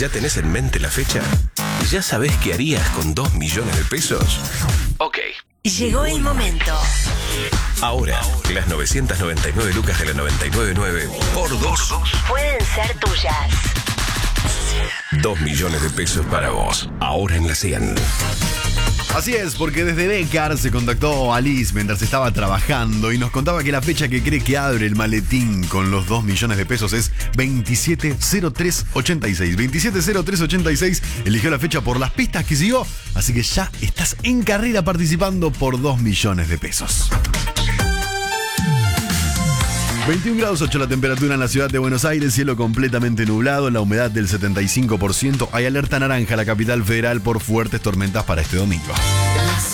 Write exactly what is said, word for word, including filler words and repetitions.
¿Ya tenés en mente la fecha? ¿Ya sabés qué harías con dos millones de pesos? Ok. Llegó el momento. Ahora, las novecientas noventa y nueve lucas de la noventa y nueve punto nueve por dos Pueden ser tuyas. Dos millones de pesos para vos. Ahora en la cien. Así es, porque desde Decar se contactó a Liz mientras estaba trabajando y nos contaba que la fecha que cree que abre el maletín con los dos millones de pesos es veintisiete cero tres ochenta y seis. veintisiete cero tres ochenta y seis eligió la fecha por las pistas que siguió, así que ya estás en carrera participando por dos millones de pesos. veintiún grados ocho la temperatura en la ciudad de Buenos Aires, cielo completamente nublado, la humedad del setenta y cinco por ciento. Hay alerta naranja en la capital federal por fuertes tormentas para este domingo.